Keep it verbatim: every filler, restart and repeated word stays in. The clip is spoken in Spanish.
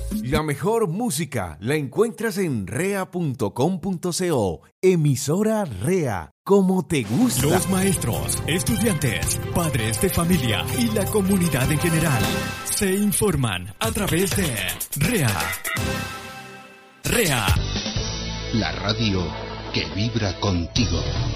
La mejor música la encuentras en rea punto com punto co. Emisora Rea, como te gusta. Los maestros, estudiantes, padres de familia y la comunidad en general se informan a través de Rea. Rea. La radio que vibra contigo.